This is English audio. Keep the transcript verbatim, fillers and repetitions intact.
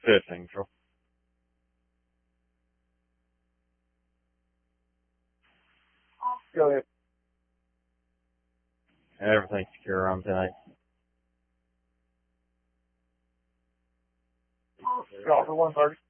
Good thing, Joe. Go ahead. Everything's secure on tonight. Got for one thirty.